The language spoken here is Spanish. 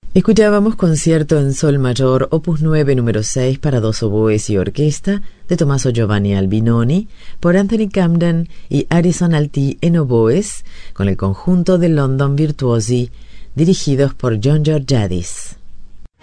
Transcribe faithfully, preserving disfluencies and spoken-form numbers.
Escuchábamos concierto en sol mayor, opus nueve, número seis, para dos oboes y orquesta, de Tommaso Giovanni Albinoni, por Anthony Camden y Harrison Alty en oboes, con el conjunto de London Virtuosi, dirigidos por John Georgiadis.